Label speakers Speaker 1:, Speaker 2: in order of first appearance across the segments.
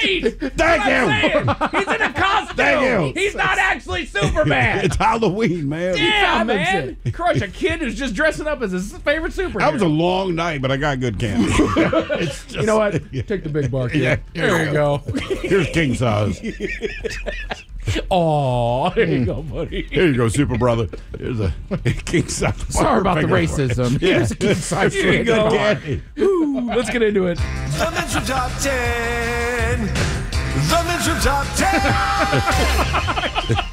Speaker 1: right.
Speaker 2: Thank you.
Speaker 1: He's in a costume.
Speaker 2: Thank you.
Speaker 1: He's not actually Superman.
Speaker 2: It's Halloween, man.
Speaker 1: Damn, man. Crush, a kid who's just dressing up as his favorite superhero.
Speaker 2: That was a long night, but I got good candy. It's just,
Speaker 1: You know what? Take the big bar, kid.
Speaker 2: Yeah,
Speaker 1: There you go.
Speaker 2: Here's king size.
Speaker 1: Aw, there you go, buddy.
Speaker 2: Here you go, super brother. Here's a king size.
Speaker 3: Sorry about the racism.
Speaker 2: Yeah.
Speaker 3: Here's a king size.
Speaker 1: Here you go.
Speaker 2: Good candy.
Speaker 1: Ooh, let's get into it.
Speaker 4: The Mitchell Top 10. The Mitchell Top 10.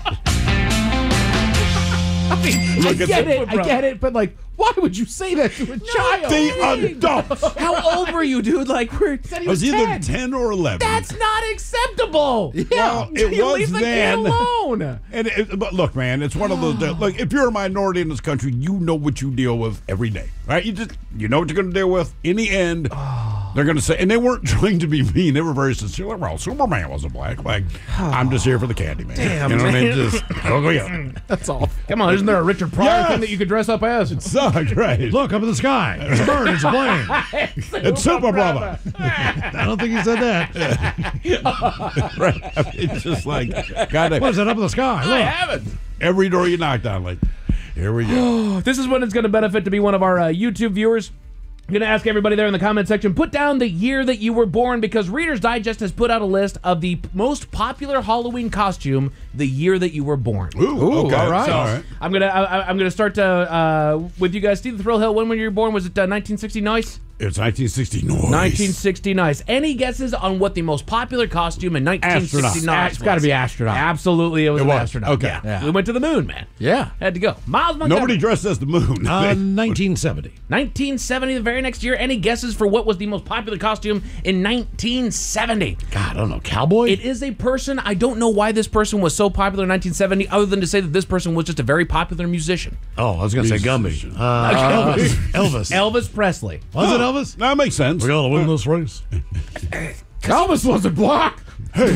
Speaker 1: I
Speaker 3: get it, but like, why would you say that to a child?
Speaker 2: The adults.
Speaker 1: How old were you, dude? Like,
Speaker 3: Said he
Speaker 2: I was
Speaker 3: was
Speaker 2: either
Speaker 3: 10.
Speaker 2: 10 or 11.
Speaker 1: that's not acceptable.
Speaker 2: Well, it
Speaker 1: You
Speaker 2: was
Speaker 1: leave the
Speaker 2: then.
Speaker 1: kid alone.
Speaker 2: But look, man, it's one of those. Look, if you're a minority in this country, you know what you deal with every day, right? You know what you're going to deal with. In the end, they're going to say, and they weren't trying to be mean. They were very sincere. Like, well, Superman wasn't black. Like, I'm just here for the candy, man.
Speaker 1: Damn,
Speaker 2: you know what I mean?
Speaker 1: man.
Speaker 2: Just oh, yeah.
Speaker 1: That's all. Come on, isn't there a Richard Pryor
Speaker 2: Yes.
Speaker 1: thing that you could dress up as?
Speaker 2: Sucked, right?
Speaker 5: Look up in the sky. It's a bird. It's a plane.
Speaker 2: It's Super Brother.
Speaker 5: I don't think he said that.
Speaker 2: Right? I mean, it's just like, God,
Speaker 5: What is that up in the sky?
Speaker 1: I
Speaker 5: Look.
Speaker 1: haven't.
Speaker 2: every door you knocked on, like, here we go.
Speaker 1: This is when it's going to benefit to be one of our YouTube viewers. I'm going to ask everybody there in the comment section, put down the year that you were born, because Reader's Digest has put out a list of the most popular Halloween costume the year that you were born.
Speaker 2: Ooh, okay.
Speaker 3: all right.
Speaker 2: All right.
Speaker 1: I'm gonna start with you guys. Steve the Thrill Hill, when were you born? Was it 1960 nice?
Speaker 2: It's 1960 noise.
Speaker 1: 1960 nice. Any guesses on what the most popular costume in 1960 nice?
Speaker 3: It's got to be astronaut.
Speaker 1: Absolutely, it was
Speaker 2: It
Speaker 1: an
Speaker 2: was.
Speaker 1: astronaut.
Speaker 2: Okay.
Speaker 1: Yeah. We went to the moon, man.
Speaker 3: Yeah.
Speaker 1: Had to go. Miles Montgomery.
Speaker 2: Nobody dressed as the moon.
Speaker 5: 1970.
Speaker 1: 1970, the very next year. Any guesses for what was the most popular costume in 1970?
Speaker 5: God, I don't know. Cowboy?
Speaker 1: It is a person. I don't know why this person was so popular in 1970, other than to say that this person was just a very popular musician.
Speaker 5: Oh, I was going to say Gumby. Elvis.
Speaker 1: Elvis Presley.
Speaker 5: Was it Elvis?
Speaker 2: That makes sense.
Speaker 5: We got to win this race.
Speaker 3: Elvis wasn't black.
Speaker 2: Hey,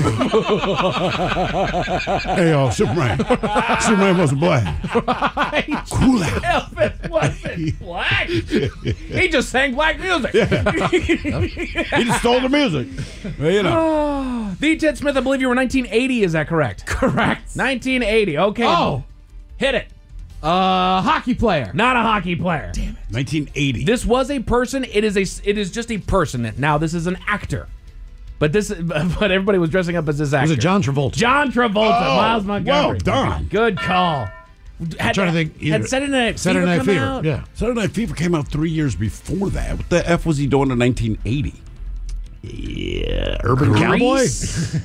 Speaker 2: Superman. Superman wasn't black. Cool out.
Speaker 1: Elvis wasn't black. He just sang black music.
Speaker 2: He just stole the music. Well, you know.
Speaker 1: The Ted Smith, I believe you were 1980. Is that correct?
Speaker 3: Correct.
Speaker 1: 1980. Okay.
Speaker 3: Oh.
Speaker 1: Hit it.
Speaker 3: Hockey player.
Speaker 1: Not a hockey player.
Speaker 2: 1980.
Speaker 1: This was a person. It is just a person. Now this is an actor, but everybody was dressing up as this actor.
Speaker 5: Was it John Travolta?
Speaker 1: John Travolta,
Speaker 2: Oh,
Speaker 1: Miles Montgomery.
Speaker 2: well done.
Speaker 1: Good call.
Speaker 5: I'm trying to think.
Speaker 1: Had Saturday Night Fever come out?
Speaker 5: Yeah.
Speaker 2: Saturday Night Fever came out 3 years before that. What the F was he doing in 1980?
Speaker 5: Yeah. Urban Cowboy?
Speaker 1: Grease?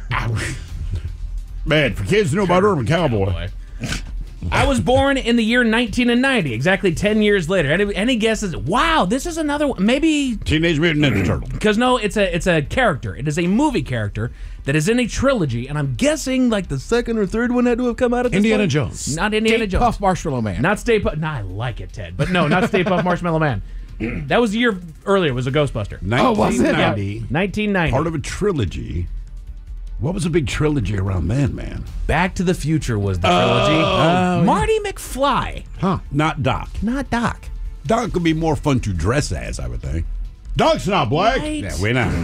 Speaker 2: Man, for kids who know about Urban Cowboy.
Speaker 1: I was born in the year 1990, exactly 10 years later. Any guesses? Wow, this is another one. Maybe
Speaker 2: Teenage Mutant Ninja Turtle.
Speaker 1: because no, it's a character. It is a movie character that is in a trilogy, and I'm guessing like the second or third one had to have come out at this
Speaker 5: Indiana
Speaker 1: point.
Speaker 5: Jones.
Speaker 1: Not Indiana
Speaker 3: Stay
Speaker 1: Jones.
Speaker 3: Puft Marshmallow Man.
Speaker 1: Not Stay Puft. Nah, I like it, Ted, but no, not Stay Puft Marshmallow Man. That was a year earlier. It was a Ghostbuster.
Speaker 3: was it?
Speaker 2: 1990.
Speaker 1: 1990.
Speaker 2: Part of a trilogy. What was a big trilogy around then, man?
Speaker 1: Back to the Future was the trilogy. Marty McFly,
Speaker 2: Not Doc.
Speaker 1: not Doc.
Speaker 2: Doc would be more fun to dress as, I would think. Doc's not black.
Speaker 1: Right.
Speaker 2: Yeah, we know.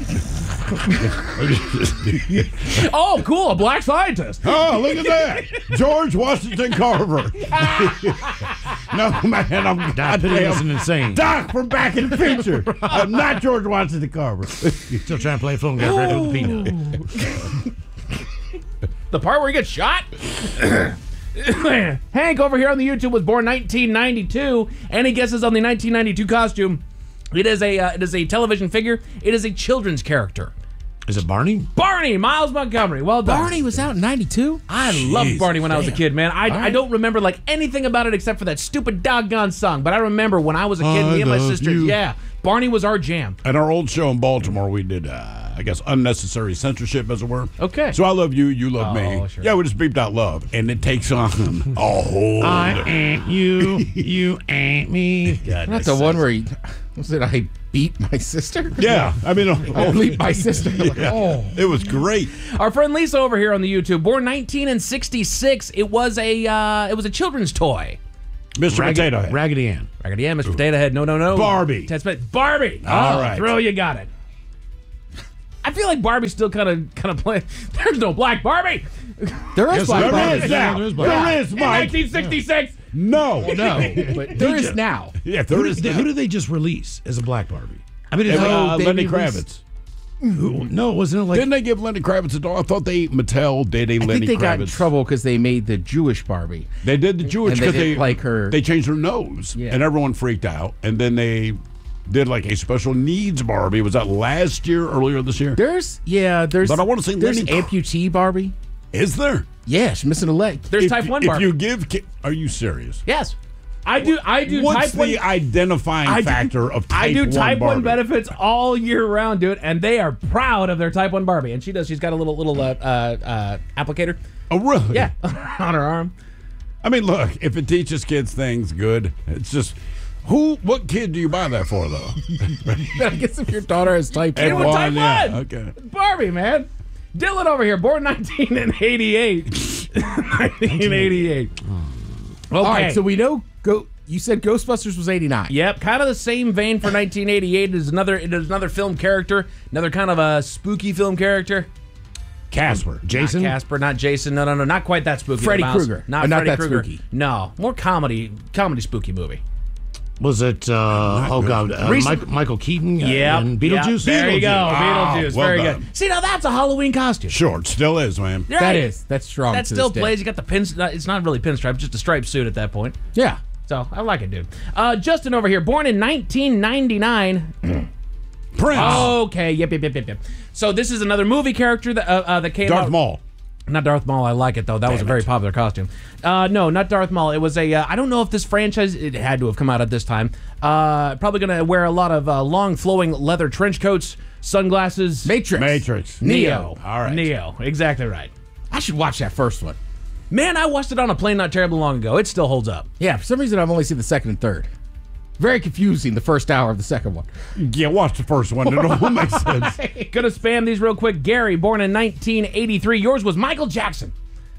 Speaker 2: Yeah.
Speaker 1: Oh, cool, a black scientist.
Speaker 2: Oh, look at that. George Washington Carver. No, man, I'm
Speaker 5: That pity is
Speaker 2: goddamn
Speaker 5: insane.
Speaker 2: Doc from Back in the Future. I'm not George Washington Carver.
Speaker 5: Still trying to play phone guy right with the peanut.
Speaker 1: The part where he gets shot? Hank over here on the YouTube was born 1992. Any guesses on the 1992 costume? It is a television figure. It is a children's character.
Speaker 5: Is it Barney?
Speaker 1: Barney, Miles Montgomery. Well done.
Speaker 3: Barney was out in 92?
Speaker 1: I loved Barney when I was a kid, man. I don't remember like anything about it except for that stupid doggone song. But I remember when I was a kid, me and my
Speaker 2: love
Speaker 1: sisters,
Speaker 2: you.
Speaker 1: yeah, Barney was our jam.
Speaker 2: At our old show in Baltimore, we did, I guess, unnecessary censorship, as it were.
Speaker 1: Okay.
Speaker 2: So I love you, you love me.
Speaker 1: Sure.
Speaker 2: Yeah, we just beeped out love, and it takes on a whole.
Speaker 5: I ain't you, you ain't me.
Speaker 3: Not the one where he... Was it I beat my sister?
Speaker 2: Yeah, I mean,
Speaker 3: I beat my sister. Like, oh.
Speaker 2: it was great.
Speaker 1: Our friend Lisa over here on the YouTube, born 1966. It was a children's toy.
Speaker 2: Mr. Potato Head.
Speaker 5: Raggedy Ann.
Speaker 1: Raggedy Ann, Mr. Potato Head. No.
Speaker 2: Barbie.
Speaker 1: Ted Smith. Barbie.
Speaker 2: All
Speaker 1: Oh,
Speaker 2: right.
Speaker 1: Thrill, you got it. I feel like Barbie's still kind of playing. There's no black Barbie.
Speaker 3: There is
Speaker 5: Yes,
Speaker 3: black
Speaker 5: there
Speaker 3: Barbie.
Speaker 2: is now.
Speaker 5: There is black.
Speaker 2: There is,
Speaker 1: In
Speaker 2: Mike.
Speaker 1: 1966.
Speaker 2: No.
Speaker 3: No, but there is now.
Speaker 2: Yeah,
Speaker 5: Who
Speaker 2: there is
Speaker 5: did,
Speaker 2: now.
Speaker 5: who did they just release as a black Barbie? I mean,
Speaker 3: they
Speaker 2: Lenny
Speaker 3: released-
Speaker 2: Kravitz.
Speaker 5: no, wasn't it like
Speaker 2: Didn't they give Lenny Kravitz a doll? I thought Mattel did a
Speaker 3: I
Speaker 2: Lenny
Speaker 3: think they
Speaker 2: Kravitz.
Speaker 3: got in trouble because they made the Jewish Barbie.
Speaker 2: They did the Jewish
Speaker 3: And they
Speaker 2: because
Speaker 3: didn't like her.
Speaker 2: They changed her nose,
Speaker 3: Yeah.
Speaker 2: and everyone freaked out. And then they did like a special needs Barbie. Was that last year, earlier this year?
Speaker 3: There's
Speaker 2: But I wanna say
Speaker 3: there's
Speaker 2: Lenny-
Speaker 3: amputee Barbie.
Speaker 2: Is there?
Speaker 3: Yeah, she's missing a leg.
Speaker 1: There's type 1
Speaker 2: If
Speaker 1: Barbie.
Speaker 2: you give, are you serious?
Speaker 1: Yes. I do
Speaker 2: What's
Speaker 1: type 1.
Speaker 2: the identifying factor of type
Speaker 1: I do
Speaker 2: 1
Speaker 1: type 1
Speaker 2: Barbie?
Speaker 1: benefits all year round, dude, and they are proud of their type 1 Barbie. And she does. She's got a little applicator.
Speaker 2: Oh, really?
Speaker 1: Yeah, on her arm.
Speaker 2: I mean, look, if it teaches kids things, good. It's just, what kid do you buy that for, though?
Speaker 3: I guess if your daughter has type
Speaker 1: Kid with
Speaker 3: 1.
Speaker 1: type 1.
Speaker 2: yeah, okay.
Speaker 1: Barbie, man. Dylan over here, born 1988. 1988. Okay.
Speaker 3: All right, so we know. You said Ghostbusters was 89.
Speaker 1: Yep, kind of the same vein for 1988. It is another film character, another kind of a spooky film character.
Speaker 2: Casper.
Speaker 5: Jason?
Speaker 1: Not Casper, not Jason. No, not quite that spooky.
Speaker 3: Freddy
Speaker 1: The mouse.
Speaker 3: Krueger.
Speaker 1: Not
Speaker 3: Not
Speaker 1: Freddy
Speaker 3: that
Speaker 1: Krueger.
Speaker 3: spooky.
Speaker 1: No, more comedy spooky movie.
Speaker 5: Was it? Michael Keaton
Speaker 1: Yeah,
Speaker 5: and Beetlejuice.
Speaker 1: There you go,
Speaker 2: Ah,
Speaker 1: Beetlejuice.
Speaker 2: well
Speaker 1: Very
Speaker 2: done.
Speaker 1: good. See, now that's a Halloween costume.
Speaker 2: Sure, it still is, man.
Speaker 1: Right.
Speaker 3: That's strong.
Speaker 1: That
Speaker 3: to
Speaker 1: still
Speaker 3: this day.
Speaker 1: plays. You got the pins. It's not really pinstripe, just a striped suit at that point.
Speaker 3: Yeah.
Speaker 1: So I like it, dude. Justin over here, born in 1999.
Speaker 2: Prince.
Speaker 1: Okay, yep. So this is another movie character that came out.
Speaker 2: Darth Maul.
Speaker 1: Not Darth Maul. I like it though. That was a very popular costume. No, not Darth Maul. It was a. I don't know if this franchise. It had to have come out at this time. Probably gonna wear a lot of long, flowing leather trench coats, sunglasses.
Speaker 2: Matrix.
Speaker 1: Neo.
Speaker 2: All right.
Speaker 1: Neo. Exactly right.
Speaker 3: I should watch that first one.
Speaker 1: Man, I watched it on a plane not terribly long ago. It still holds up.
Speaker 3: Yeah, for some reason I've only seen the second and third. Very confusing, the first hour of the second one.
Speaker 2: Yeah, watch the first one. It all makes sense.
Speaker 1: Gonna spam these real quick. Gary, born in 1983. Yours was Michael Jackson.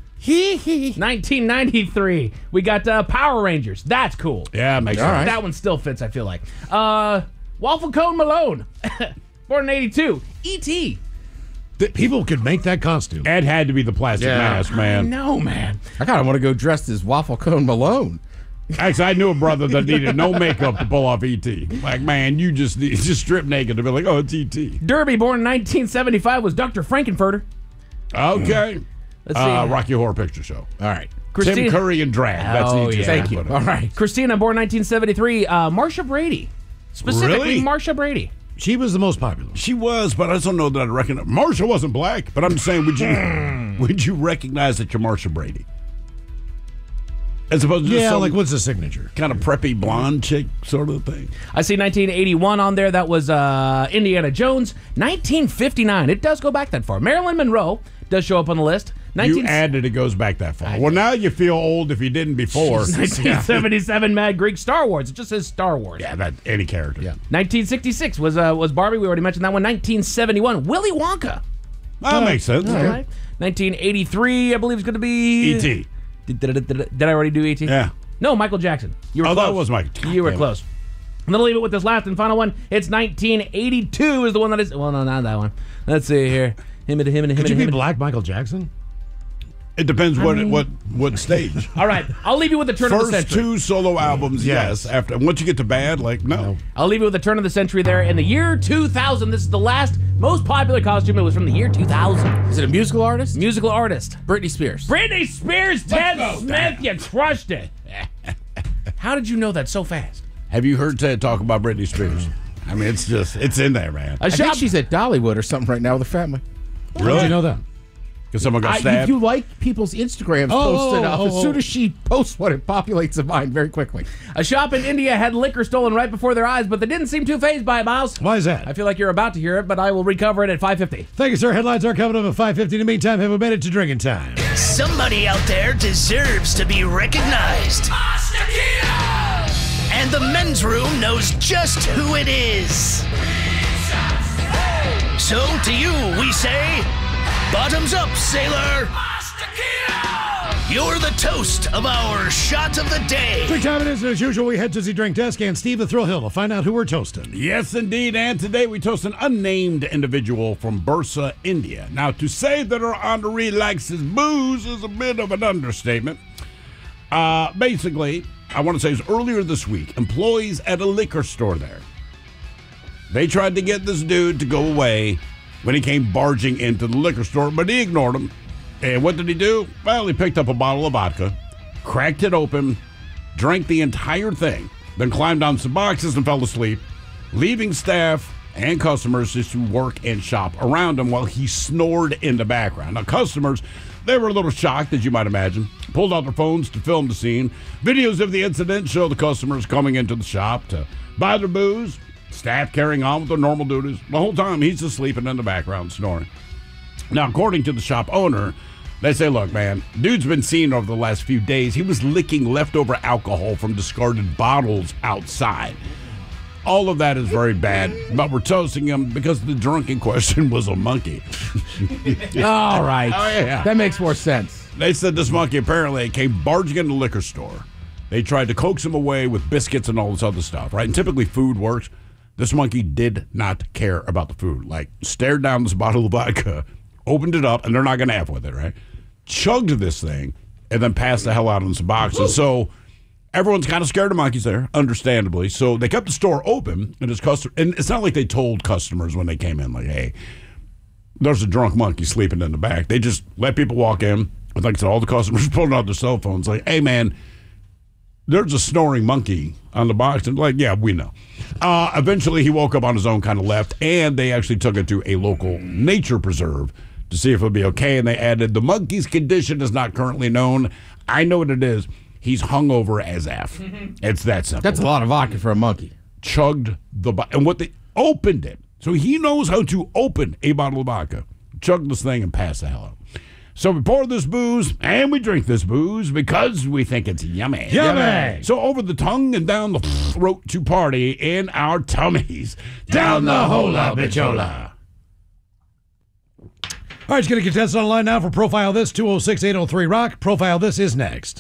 Speaker 1: 1993. We got Power Rangers. That's cool.
Speaker 2: Yeah, makes
Speaker 3: All
Speaker 2: sense.
Speaker 3: right.
Speaker 1: That one still fits, I feel like. Waffle Cone Malone. Born in 82. E.T.
Speaker 5: People could make that costume.
Speaker 2: Ed had to be the plastic mask, man.
Speaker 1: No, man.
Speaker 3: I kind of want to go dressed as Waffle Cone Malone.
Speaker 2: Actually, I knew a brother that needed no makeup to pull off E.T. Like, man, you just strip naked to be like, oh, it's E.T.
Speaker 1: Derby, born in 1975, was Dr. Frankenfurter.
Speaker 2: Okay.
Speaker 1: Let's see.
Speaker 2: Rocky Horror Picture Show.
Speaker 3: All right.
Speaker 2: Tim Curry and drag. That's
Speaker 1: Oh,
Speaker 2: the easiest
Speaker 1: yeah.
Speaker 2: way to
Speaker 3: Thank you.
Speaker 2: put it.
Speaker 3: All right.
Speaker 1: Christina, born 1973. Marsha Brady. Specifically,
Speaker 2: Really?
Speaker 1: Marsha Brady.
Speaker 5: She was the most popular.
Speaker 2: She was, but I just don't know that I'd recognize. Marsha wasn't black, but I'm just saying, would you recognize that you're Marsha Brady? As opposed to just
Speaker 5: Yeah,
Speaker 2: some
Speaker 5: like what's the signature?
Speaker 2: kind of preppy blonde chick sort of thing.
Speaker 1: I see 1981 on there. That was Indiana Jones. 1959. It does go back that far. Marilyn Monroe does show up on the list.
Speaker 2: You added it goes back that far. Well, now you feel old if you didn't before.
Speaker 1: 1977 Mad Greek Star Wars. It just says Star Wars.
Speaker 2: Yeah, that any character. Yeah.
Speaker 1: 1966 was Barbie. We already mentioned that one. 1971 Willy Wonka.
Speaker 2: That makes sense.
Speaker 1: All right. 1983 I believe is going to be
Speaker 2: E.T.
Speaker 1: Did I already do E.T.?
Speaker 2: Yeah.
Speaker 1: No, Michael Jackson. You were
Speaker 2: Oh,
Speaker 1: close.
Speaker 2: that was Michael.
Speaker 1: You were
Speaker 2: Damn it.
Speaker 1: close. I'm going to leave it with this last and final one. It's 1982 is the one that is. Well, no, not that one. Let's see here.
Speaker 5: Could you be Black Michael Jackson?
Speaker 2: It depends what stage.
Speaker 1: All right. I'll leave you with the turn of the
Speaker 2: First
Speaker 1: century.
Speaker 2: two solo albums, yes. After once you get to bad, like no.
Speaker 1: I'll leave you with the turn of the century there. In the year 2000, this is the last most popular costume. It was from the year 2000.
Speaker 3: Is it a musical artist?
Speaker 1: Musical artist.
Speaker 3: Britney Spears.
Speaker 1: Britney Spears, Ted Smith, you crushed it. How did you know that so fast?
Speaker 2: Have you heard Ted talk about Britney Spears? I mean, it's in there, man.
Speaker 3: I think she's at Dollywood or something right now with her family.
Speaker 5: How did you know that?
Speaker 2: Because someone got
Speaker 3: If
Speaker 2: stabbed.
Speaker 3: you like people's Instagrams posted up, as soon as she posts one, it populates in mine very quickly.
Speaker 1: A shop in India had liquor stolen right before their eyes, but they didn't seem too fazed by it, Miles.
Speaker 5: Why is that?
Speaker 1: I feel like you're about to hear it, but I will recover it at 5:50.
Speaker 5: Thank you, sir. Headlines are coming up at 5:50. In the meantime, have a minute to drinking time.
Speaker 6: Somebody out there deserves to be recognized. And the men's room knows just who it is. So to you, we say, bottoms up, sailor. you're the toast of our shot of the day.
Speaker 5: Quick time it is, and as usual, we head to the drink desk and Steve the Thrill Hill to find out who we're toasting.
Speaker 2: Yes, indeed. And today we toast an unnamed individual from Bursa, India. Now, to say that our honoree likes his booze is a bit of an understatement. Basically, I want to say is earlier this week, employees at a liquor store there, they tried to get this dude to go away when he came barging into the liquor store, but he ignored them. And what did he do? Well, he picked up a bottle of vodka, cracked it open, drank the entire thing, then climbed down some boxes and fell asleep, leaving staff and customers just to work and shop around him while he snored in the background. Now, customers, they were a little shocked, as you might imagine, pulled out their phones to film the scene. Videos of the incident show the customers coming into the shop to buy their booze, staff carrying on with their normal duties. The whole time, he's just sleeping in the background, snoring. Now, according to the shop owner, they say, look, man, dude's been seen over the last few days. He was licking leftover alcohol from discarded bottles outside. All of that is very bad, but we're toasting him because the drunk in question was a monkey.
Speaker 3: All right.
Speaker 2: Oh, yeah.
Speaker 3: That makes more sense.
Speaker 2: They said this monkey apparently came barging in the liquor store. They tried to coax him away with biscuits and all this other stuff, right? And typically food works. This monkey did not care about the food. Like, stared down this bottle of vodka, opened it up, and they're not going to have with it, right? Chugged this thing, and then passed the hell out in some boxes. So everyone's kind of scared of monkeys there, understandably. So they kept the store open, and and it's not like they told customers when they came in, like, hey, there's a drunk monkey sleeping in the back. They just let people walk in. Like I said, all the customers pulling out their cell phones, like, hey, man, there's a snoring monkey on the box. And like, yeah, we know. Eventually, he woke up on his own, kind of left, and they actually took it to a local nature preserve to see if it would be okay. And they added, the monkey's condition is not currently known. I know what it is. He's hungover as F. It's that simple.
Speaker 3: That's a lot of vodka for a monkey.
Speaker 2: Chugged and what they opened it. So he knows how to open a bottle of vodka. Chugged this thing and passed the hell out. So we pour this booze and we drink this booze because we think it's yummy.
Speaker 5: Yummy!
Speaker 2: So over the tongue and down the throat to party in our tummies. Down the hola bichola.
Speaker 5: All right, let's get a contestant online now for Profile This, 206-803-ROCK. Profile This is next.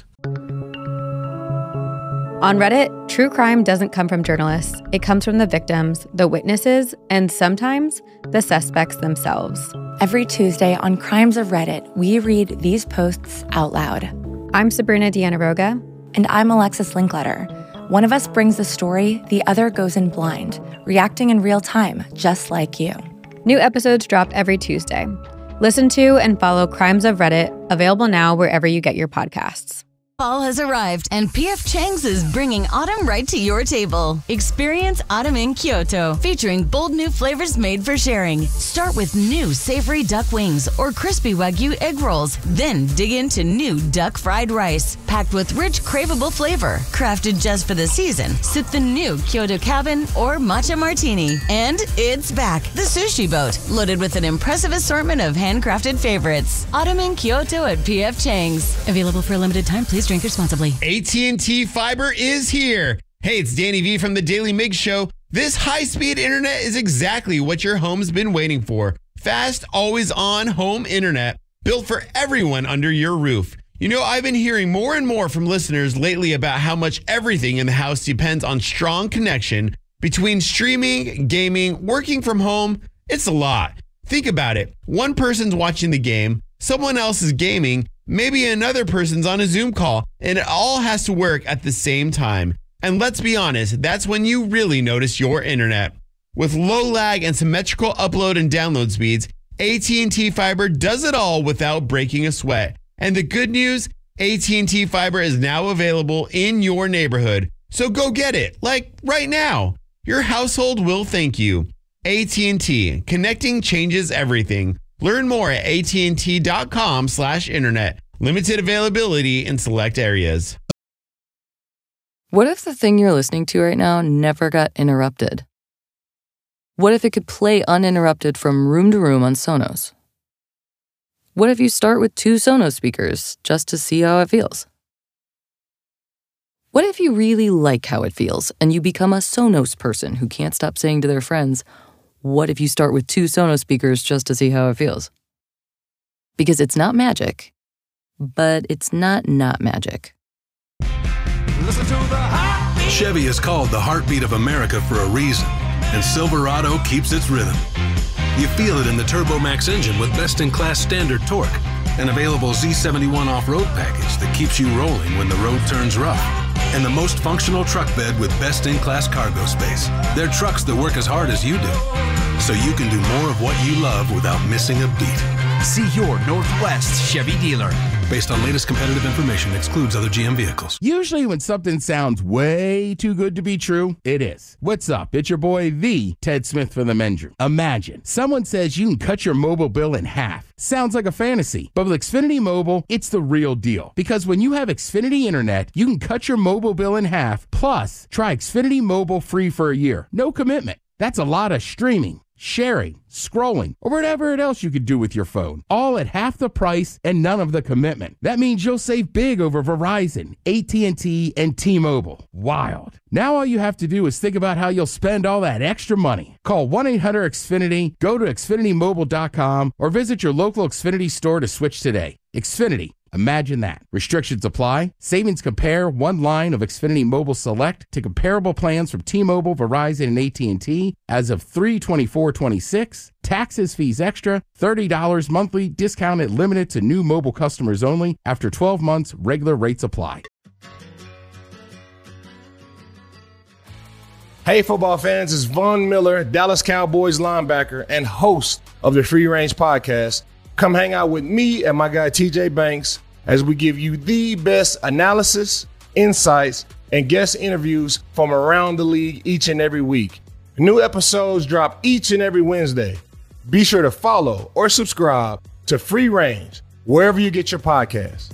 Speaker 7: On Reddit, true crime doesn't come from journalists. It comes from the victims, the witnesses, and sometimes the suspects themselves.
Speaker 8: Every Tuesday on Crimes of Reddit, we read these posts out loud.
Speaker 7: I'm Sabrina Dianaroga.
Speaker 8: And I'm Alexis Linkletter. One of us brings the story, the other goes in blind, reacting in real time, just like you.
Speaker 7: New episodes drop every Tuesday. Listen to and follow Crimes of Reddit, available now wherever you get your podcasts.
Speaker 9: Fall has arrived, and P.F. Chang's is bringing autumn right to your table. Experience autumn in Kyoto, featuring bold new flavors made for sharing. Start with new savory duck wings or crispy Wagyu egg rolls. Then dig into new duck fried rice, packed with rich, craveable flavor. Crafted just for the season, sip the new Kyoto Cabin or Matcha Martini. And it's back, the Sushi Boat, loaded with an impressive assortment of handcrafted favorites. Autumn in Kyoto at P.F. Chang's. Available for a limited time. Please drink responsibly.
Speaker 10: AT&T Fiber is here. Hey, it's Danny V from the Daily Mig Show. This high-speed internet is exactly what your home's been waiting for. Fast, always-on home internet built for everyone under your roof. You know, I've been hearing more and more from listeners lately about how much everything in the house depends on strong connection between streaming, gaming, working from home. It's a lot. Think about it. One person's watching the game, someone else is gaming, maybe another person's on a Zoom call, and it all has to work at the same time. And let's be honest, that's when you really notice your internet. With low lag and symmetrical upload and download speeds, AT&T Fiber does it all without breaking a sweat. And the good news, AT&T Fiber is now available in your neighborhood. So go get it, like right now. Your household will thank you. AT&T, connecting changes everything. Learn more at AT&T.com/internet. Limited availability in select areas.
Speaker 11: What if the thing you're listening to right now never got interrupted? What if it could play uninterrupted from room to room on Sonos? What if you start with 2 Sonos speakers just to see how it feels? What if you really like how it feels and you become a Sonos person who can't stop saying to their friends, what if you start with 2 Sonos speakers just to see how it feels? Because it's not magic, but it's not magic.
Speaker 4: Listen to the heartbeat.
Speaker 12: Chevy is called the heartbeat of America for a reason, and Silverado keeps its rhythm. You feel it in the TurboMax engine with best-in-class standard torque, an available Z71 off-road package that keeps you rolling when the road turns rough, and the most functional truck bed with best-in-class cargo space. They're trucks that work as hard as you do, so you can do more of what you love without missing a beat.
Speaker 13: See your Northwest Chevy dealer.
Speaker 12: Based on latest competitive information, excludes other GM vehicles.
Speaker 3: Usually when something sounds way too good to be true, it is. What's up? It's your boy, the Ted Smith from the Men's Room. Imagine someone says you can cut your mobile bill in half. Sounds like a fantasy, but with Xfinity Mobile, it's the real deal. Because when you have Xfinity Internet, you can cut your mobile bill in half, plus try Xfinity Mobile free for a year. No commitment. That's a lot of streaming, sharing, scrolling, or whatever else you could do with your phone, all at half the price and none of the commitment. That means you'll save big over Verizon, AT&T, and T-Mobile. Wild. Now all you have to do is think about how you'll spend all that extra money. Call 1-800-XFINITY, go to XfinityMobile.com, or visit your local Xfinity store to switch today. Xfinity. Imagine that. Restrictions apply. Savings compare one line of Xfinity Mobile Select to comparable plans from T-Mobile, Verizon, and AT&T as of 3/24/26. Taxes, fees extra, $30 monthly, discounted, limited to new mobile customers only. After 12 months, regular rates apply.
Speaker 14: Hey, football fans, it's Von Miller, Dallas Cowboys linebacker and host of the Free Range Podcast. Come hang out with me and my guy TJ Banks as we give you the best analysis, insights, and guest interviews from around the league each and every week. New episodes drop each and every Wednesday. Be sure to follow or subscribe to Free Range wherever you get your podcasts.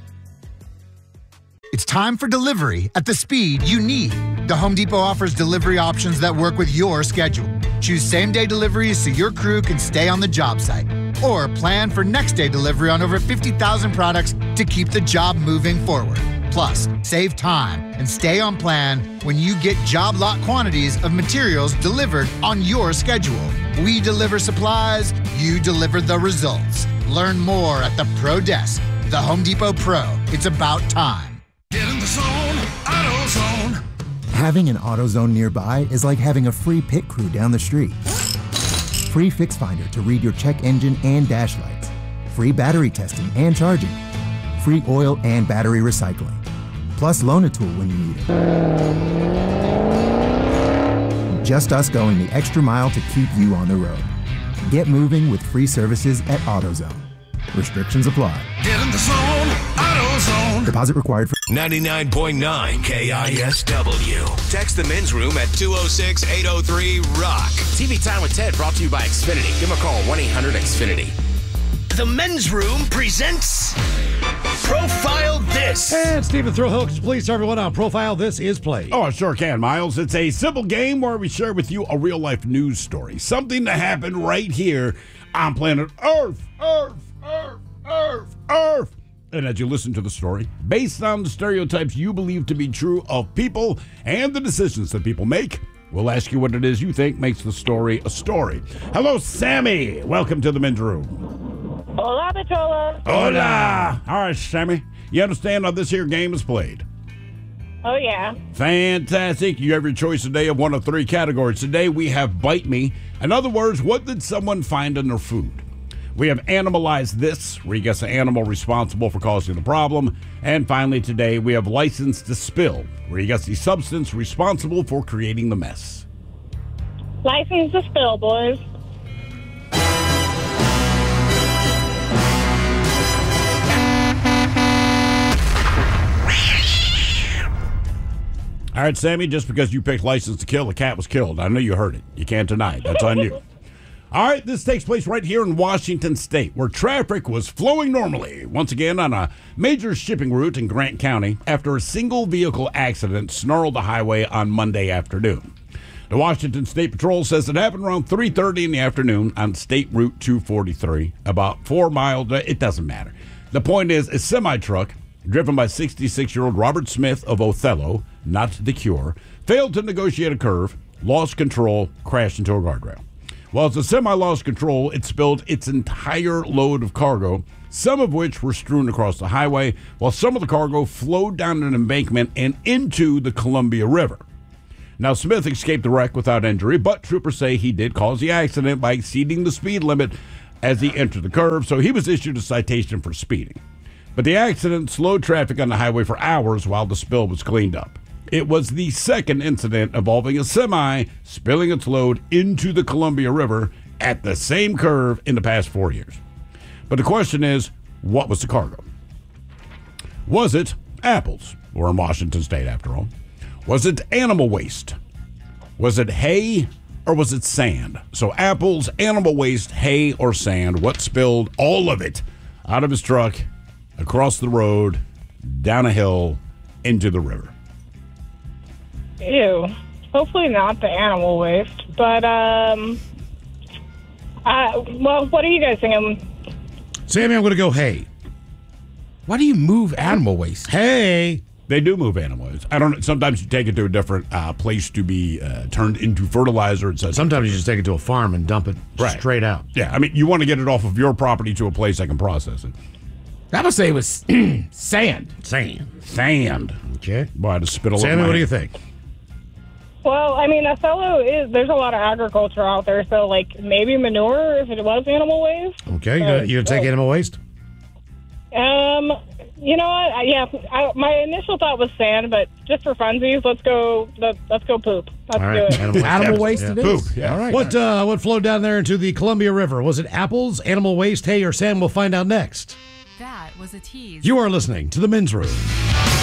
Speaker 15: It's time for delivery at the speed you need. The Home Depot offers delivery options that work with your schedule. Choose same-day deliveries so your crew can stay on the job site. Or plan for next-day delivery on over 50,000 products to keep the job moving forward. Plus, save time and stay on plan when you get job lot quantities of materials delivered on your schedule. We deliver supplies, you deliver the results. Learn more at the Pro Desk. The Home Depot Pro. It's about time.
Speaker 4: Get in the zone, AutoZone.
Speaker 16: Having an AutoZone nearby is like having a free pit crew down the street. Free Fix Finder to read your check engine and dash lights. Free battery testing and charging. Free oil and battery recycling. Plus loan a tool when you need it. Just us going the extra mile to keep you on the road. Get moving with free services at AutoZone. Restrictions apply.
Speaker 4: Get in the zone, AutoZone.
Speaker 16: Deposit required for
Speaker 4: 99.9 KISW. Text the men's room at 206-803-ROCK.
Speaker 13: TV Time with Ted brought to you by Xfinity. Give them a call, 1-800-XFINITY. The men's room presents Profile This.
Speaker 5: And Stephen Throwhooks, please tell everyone how Profile This is played.
Speaker 2: Oh, I sure can, Miles. It's a simple game where we share with you a real-life news story. Something that happened right here on planet Earth. Earth. And as you listen to the story, based on the stereotypes you believe to be true of people and the decisions that people make, we'll ask you what it is you think makes the story a story. Hello, Sammy. Welcome to the men's room.
Speaker 17: Hola, Patola.
Speaker 2: Hola. All right, Sammy. You understand how this here game is played?
Speaker 17: Oh, yeah.
Speaker 2: Fantastic. You have your choice today of one of three categories. Today we have Bite Me. In other words, what did someone find in their food? We have Animalize This, where you guess the animal responsible for causing the problem. And finally today, we have License to Spill, where you guess the substance responsible for creating the mess.
Speaker 17: License to Spill, boys.
Speaker 2: All right, Sammy, just because you picked License to Kill, the cat was killed. I know you heard it. You can't deny it. That's on you. All right, this takes place right here in Washington State, where traffic was flowing normally, once again on a major shipping route in Grant County after a single vehicle accident snarled the highway on Monday afternoon. The Washington State Patrol says it happened around 3:30 in the afternoon on State Route 243, about 4 miles. It doesn't matter. The point is, a semi-truck driven by 66-year-old Robert Smith of Othello, not The Cure, failed to negotiate a curve, lost control, crashed into a guardrail. Well, as the semi lost control, it spilled its entire load of cargo, some of which were strewn across the highway, while some of the cargo flowed down an embankment and into the Columbia River. Now, Smith escaped the wreck without injury, but troopers say he did cause the accident by exceeding the speed limit as he entered the curve, so he was issued a citation for speeding. But the accident slowed traffic on the highway for hours while the spill was cleaned up. It was the second incident involving a semi spilling its load into the Columbia River at the same curve in the past 4 years. But the question is, what was the cargo? Was it apples? We're in Washington State, after all. Was it animal waste? Was it hay? Or was it sand? So apples, animal waste, hay, or sand. What spilled all of it out of his truck, across the road, down a hill, into the river?
Speaker 17: Ew. Hopefully not the animal waste. But, well, what are you guys thinking?
Speaker 5: Sammy, I'm going to go hay.
Speaker 3: Why do you move animal waste?
Speaker 5: Hay.
Speaker 2: They do move animal waste. I don't know. Sometimes you take it to a different place to be turned into fertilizer.
Speaker 5: Sometimes you just take it to a farm and dump it straight out.
Speaker 2: Yeah, I mean, you want to get it off of your property to a place that can process it.
Speaker 3: I would say it was sand.
Speaker 2: Sand.
Speaker 5: Okay.
Speaker 2: Boy, I had to spit a little.
Speaker 5: Sammy, what do you think?
Speaker 17: Well, I mean, Othello there's a lot of agriculture out there, so, like, maybe manure if it was animal waste.
Speaker 5: Okay, you take animal waste?
Speaker 17: You know what? My initial thought was sand, but just for funsies, let's go poop. Let's do it.
Speaker 3: Animal waste it is?
Speaker 2: Poop, yeah.
Speaker 5: All right. What flowed down there into the Columbia River? Was it apples, animal waste, hay, or sand? We'll find out next.
Speaker 18: That was a tease.
Speaker 5: You are listening to The Men's Room.